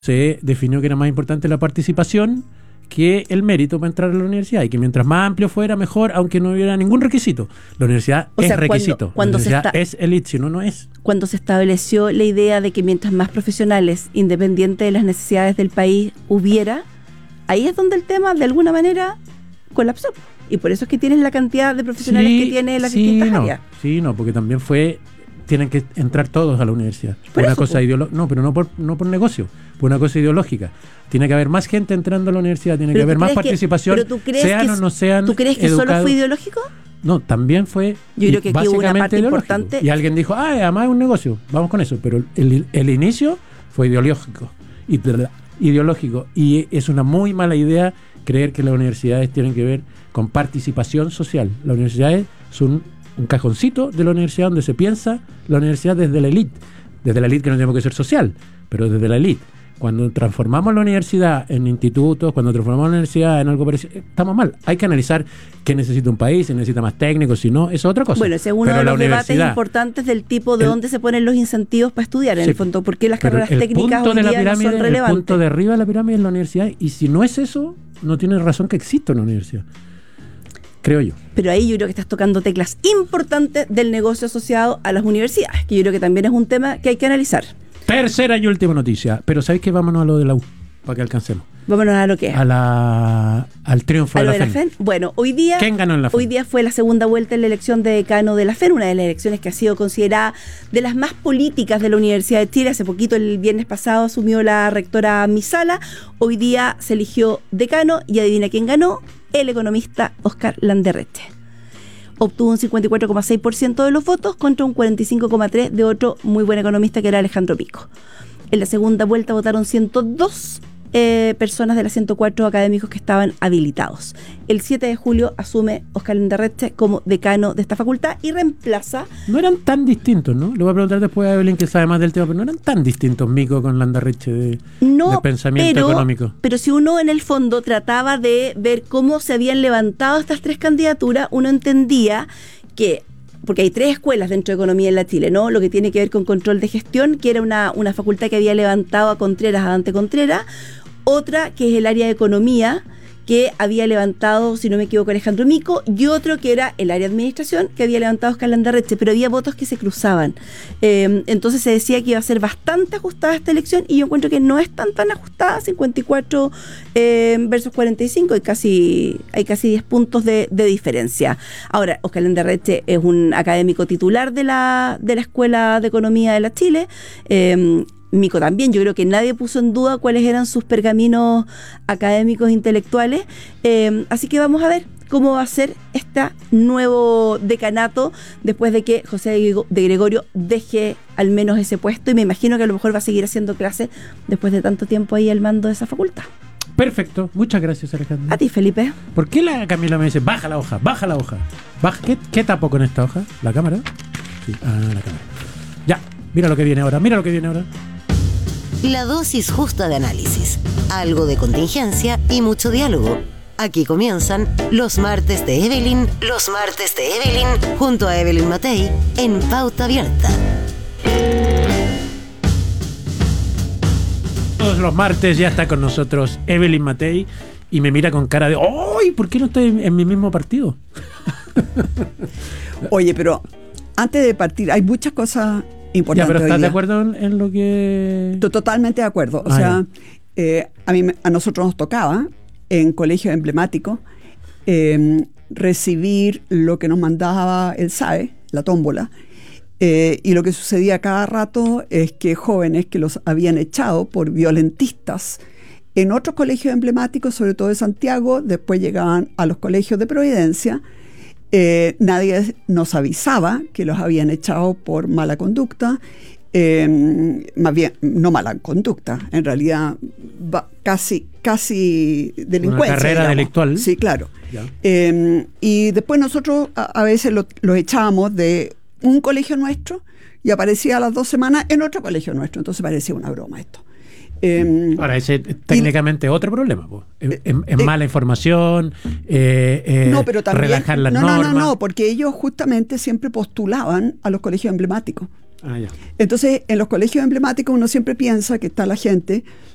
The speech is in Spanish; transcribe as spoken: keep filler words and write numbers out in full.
se definió que era más importante la participación que el mérito para entrar a la universidad, y que mientras más amplio fuera, mejor, aunque no hubiera ningún requisito. La universidad O es sea, cuando- requisito. cuando la se universidad está- es elite, si no, no es. Cuando se estableció la idea de que mientras más profesionales, independiente de las necesidades del país, hubiera, ahí es donde el tema, de alguna manera, colapsó. Y por eso es que tienen la cantidad de profesionales Sí, que tiene las sí, distintas no, áreas. Sí, no, porque también fue... Tienen que entrar todos a la universidad. Por una eso, cosa pues. ideológica. No, pero no por, no por negocio, por una cosa ideológica. Tiene que haber más gente entrando a la universidad, tiene que Pero haber tú más crees que- participación, pero tú crees sean que- o no sean ¿Tú crees que solo educados. fue ideológico? No, también fue Yo creo que aquí hubo una básicamente parte ideológico. importante. Y alguien dijo, ah, además es un negocio, vamos con eso. Pero el, el inicio fue ideológico. Y, ideológico. Y es una muy mala idea creer que las universidades tienen que ver con participación social. Las universidades son un cajoncito de la universidad donde se piensa la universidad desde la élite. Desde la élite, que no tenemos que ser social, pero desde la élite. Cuando transformamos la universidad en institutos, cuando transformamos la universidad en algo parecido, estamos mal. Hay que analizar qué necesita un país, si necesita más técnicos, si no, eso es otra cosa. Bueno, ese es uno Pero de la los debates universidad, importantes del tipo de el- dónde se ponen los incentivos para estudiar, en Sí, el fondo, porque las pero carreras el técnicas punto hoy de la día no pirámide, son el relevantes. punto de arriba de la pirámide es la universidad, y si no es eso, no tiene razón que exista una universidad. Creo yo. Pero ahí yo creo que estás tocando teclas importantes del negocio asociado a las universidades, que yo creo que también es un tema que hay que analizar. Tercera y última noticia. Pero ¿sabéis qué? Vámonos a lo de la U, para que alcancemos. Vámonos a lo que es. A la, al triunfo A de lo la, de la F E N. F E N. Bueno, hoy día, ¿Quién ganó en la F E N? hoy día fue la segunda vuelta en la elección de decano de la F E N, una de las elecciones que ha sido considerada de las más políticas de la Universidad de Chile. Hace poquito, el viernes pasado, asumió la rectora Misala. Hoy día se eligió decano y adivina quién ganó: el economista Oscar Landerreche. Obtuvo un cincuenta y cuatro coma seis por ciento de los votos contra un cuarenta y cinco coma tres por ciento de otro muy buen economista que era Alejandro Pico. En la segunda vuelta votaron ciento dos eh, personas de las ciento cuatro académicos que estaban habilitados. El siete de julio asume Oscar Landerreche como decano de esta facultad y reemplaza... No eran tan distintos, ¿no? Le voy a preguntar después a Evelyn, que sabe más del tema, pero no eran tan distintos Mico con Landerreche de, No, de pensamiento pero, económico. pero si uno en el fondo trataba de ver cómo se habían levantado estas tres candidaturas, uno entendía que, porque hay tres escuelas dentro de economía en la Chile, ¿no? Lo que tiene que ver con control de gestión, que era una, una facultad que había levantado a Contreras, a Dante Contreras, otra que es el área de economía, que había levantado, si no me equivoco, Alejandro Mico, y otro que era el área de administración, que había levantado Oscar Landerreche, pero había votos que se cruzaban. Eh, entonces se decía que iba a ser bastante ajustada esta elección, y yo encuentro que no es tan tan ajustada, cincuenta y cuatro eh, versus cuarenta y cinco, hay casi, hay casi diez puntos de, de diferencia. Ahora, Oscar Landerreche es un académico titular de la, de la Escuela de Economía de la Chile, eh, Mico también. Yo creo que nadie puso en duda cuáles eran sus pergaminos académicos intelectuales, eh, así que vamos a ver cómo va a ser este nuevo decanato después de que José de Gregorio deje al menos ese puesto, y me imagino que a lo mejor va a seguir haciendo clases después de tanto tiempo ahí al mando de esa facultad. Perfecto, muchas gracias, Alejandro. A ti, Felipe. ¿Por qué la Camila me dice, baja la hoja, baja la hoja? Baja, ¿qué, ¿Qué tapo con esta hoja? ¿La cámara? Sí, ah, la cámara. Ya, mira lo que viene ahora, mira lo que viene ahora. La dosis justa de análisis, algo de contingencia y mucho diálogo. Aquí comienzan los martes de Evelyn, los martes de Evelyn, junto a Evelyn Matei, en Pauta Abierta. Todos los martes ya está con nosotros Evelyn Matei y me mira con cara de ¡ay! ¿Por qué no estoy en, en mi mismo partido? Oye, pero antes de partir, hay muchas cosas importantes. Ya, pero hoy ¿estás de día. acuerdo en, en lo que...? Estoy totalmente de acuerdo. O Ah, sea, eh, a, mí, me- a nosotros nos tocaba, en colegios emblemáticos, eh, recibir lo que nos mandaba el S A E, la tómbola. Eh, y lo que sucedía cada rato es que jóvenes que los habían echado por violentistas en otros colegios emblemáticos, sobre todo de Santiago, después llegaban a los colegios de Providencia. Eh, nadie nos avisaba que los habían echado por mala conducta, eh, más bien, no mala conducta, en realidad va, casi, casi delincuencia. Una carrera digamos. delictual. Sí, claro. Ya. Eh, y después nosotros a, a veces lo- los echábamos de un colegio nuestro y aparecía a las dos semanas en otro colegio nuestro, entonces parecía una broma esto. Eh, Ahora, ese es técnicamente otro problema. Po. Es, es- es eh, mala información, eh, eh, no, pero también, relajar las no, normas. no, no, no, porque ellos justamente siempre postulaban a los colegios emblemáticos. Ah, ya. Entonces, en los colegios emblemáticos uno siempre piensa que está la gente